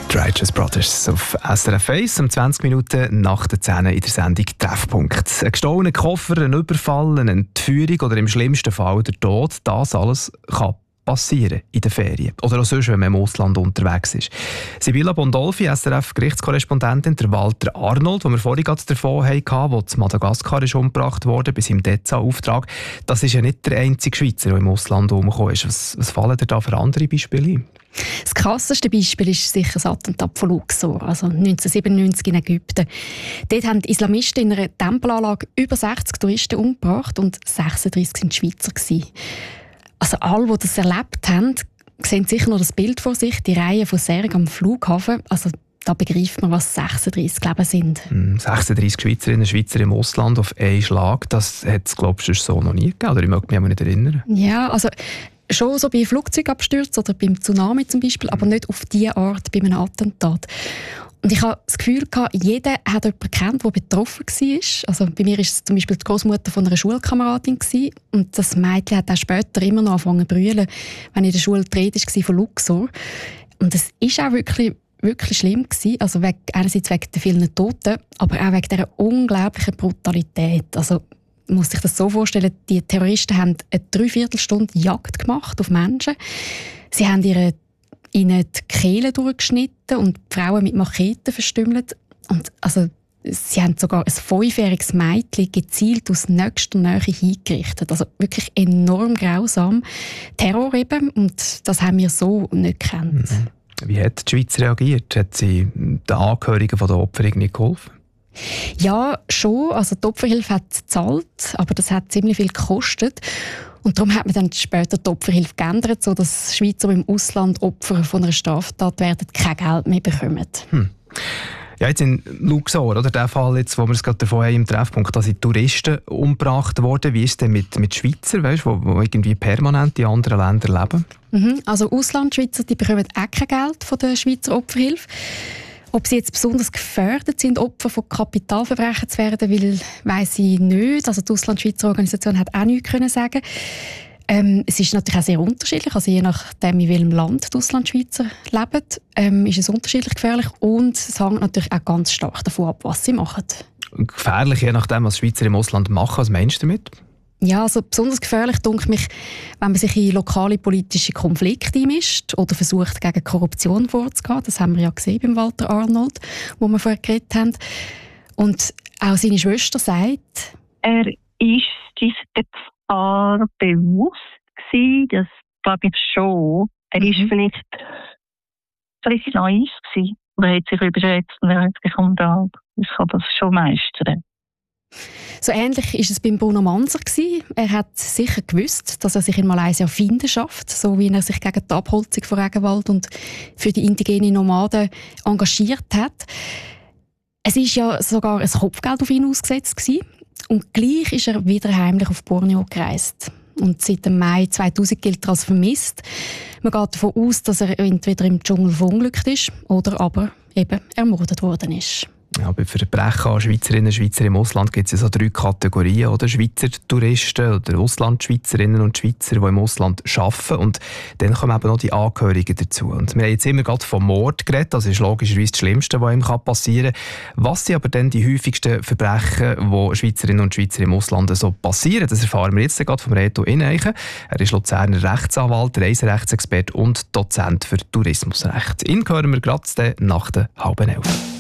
Die Righteous Brothers auf SRF 1 um 20 Minuten nach der 10 in der Sendung Treffpunkt. Ein gestohlener Koffer, ein Überfall, eine Entführung oder im schlimmsten Fall der Tod, das alles kann passieren in den Ferien. Oder auch sonst, wenn man im Ausland unterwegs ist. Sibylla Bondolfi, SRF-Gerichtskorrespondentin, der Walter Arnold, den wir vorhin gerade davon hatten, der zu Madagaskar ist umgebracht wurde, bei seinem DEZA-Auftrag. Das ist ja nicht der einzige Schweizer, der im Ausland umgekommen ist. Was fallen dir da für andere Beispiele ein? Das krasseste Beispiel ist sicher das Attentat von Luxor, also 1997 in Ägypten. Dort haben Islamisten in einer Tempelanlage über 60 Touristen umgebracht und 36 waren Schweizer. Also alle, die das erlebt haben, sehen sicher noch das Bild vor sich, die Reihe von Särgen am Flughafen. Also da begreift man, was 36 Leben sind. 36 Schweizerinnen und Schweizer im Ausland auf einen Schlag, das hat es, glaube ich, so noch nie gegeben. Oder ich mag mich nicht erinnern. Ja, also schon so bei Flugzeugabstürzen oder beim Tsunami zum Beispiel, aber nicht auf diese Art bei einem Attentat. Und ich habe das Gefühl, jeder hat jemanden kennt, der betroffen war. Also bei mir war es zum Beispiel die Großmutter von einer Schulkameradin. Und das Mädchen hat auch später immer noch angefangen zu brüllen, wenn in der Schule die Rede war von Luxor. Und es war auch wirklich schlimm gewesen. Also einerseits wegen der vielen Toten, aber auch wegen dieser unglaublichen Brutalität. Also man muss sich das so vorstellen, die Terroristen haben eine 3/4 Stunde Jagd gemacht auf Menschen. Sie haben ihnen die Kehlen durchgeschnitten und die Frauen mit Macheten verstümmelt. Und also, sie haben sogar ein 5-jähriges Mädchen gezielt aus nächster Nähe hingerichtet. Also wirklich enorm grausam. Terror eben, und das haben wir so nicht gekannt. Wie hat die Schweiz reagiert? Hat sie den Angehörigen der Opfer nicht geholfen? Ja, schon. Also die Opferhilfe hat gezahlt, aber das hat ziemlich viel gekostet. Und darum hat man dann später die Opferhilfe geändert, sodass Schweizer, die im Ausland Opfer von einer Straftat werden, kein Geld mehr bekommen. Ja, jetzt in Luxor, oder der Fall, jetzt, wo wir es gerade davon haben, im Treffpunkt, da sind Touristen umgebracht worden. Wie ist es denn mit Schweizer, weißt, die irgendwie permanent in anderen Ländern leben? Also Auslandschweizer, die bekommen auch kein Geld von der Schweizer Opferhilfe. Ob sie jetzt besonders gefährdet sind, Opfer von Kapitalverbrechen zu werden, weiss ich nicht. Also die Auslandschweizer Organisation hat auch nichts können sagen. Es ist natürlich auch sehr unterschiedlich. Also je nachdem, in welchem Land die Auslandschweizer leben, ist es unterschiedlich gefährlich. Und es hängt natürlich auch ganz stark davon ab, was sie machen. Gefährlich, je nachdem, was Schweizer im Ausland machen. Was meinst du damit? Ja, also besonders gefährlich denke mich, wenn man sich in lokale politische Konflikte einmischt oder versucht, gegen Korruption vorzugehen. Das haben wir ja gesehen beim Walter Arnold, wo wir vorher geredet haben. Und auch seine Schwester sagt, er ist dieser Gefahr bewusst gewesen, das glaube ich schon. Er ist vielleicht naiv gewesen. Oder hat sich überschätzt und er hat sich umgedacht. Ich kann das schon meistern. So ähnlich war es beim Bruno Manser. Er hat sicher gewusst, dass er sich in Malaysia Finden schafft, so wie er sich gegen die Abholzung von Regenwald und für die indigenen Nomaden engagiert hat. Es war ja sogar ein Kopfgeld auf ihn ausgesetzt gewesen. Und gleich ist er wieder heimlich auf Borneo gereist. Und seit dem Mai 2000 gilt er als vermisst. Man geht davon aus, dass er entweder im Dschungel verunglückt ist oder aber eben ermordet worden ist. Ja, bei Verbrechen an Schweizerinnen und Schweizer im Ausland gibt es ja so 3 Kategorien, oder? Schweizer Touristen oder Auslandschweizerinnen und Schweizer, die im Ausland arbeiten. Und dann kommen eben noch die Angehörigen dazu. Und wir haben jetzt immer gerade vom Mord geredet, das ist logischerweise das Schlimmste, was ihm passieren kann. Was sind aber dann die häufigsten Verbrechen, die Schweizerinnen und Schweizer im Ausland so passieren? Das erfahren wir jetzt gerade vom Reto Ineichen. Er ist Luzerner Rechtsanwalt, Reiserechtsexperte und Dozent für Tourismusrecht. Ihn hören wir gerade nach der 10:30.